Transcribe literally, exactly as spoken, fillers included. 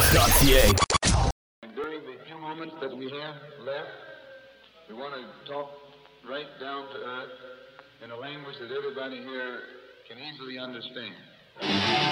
dot c a. And during the few moments that we have left, we want to talk right down to earth in a language that everybody here can easily understand.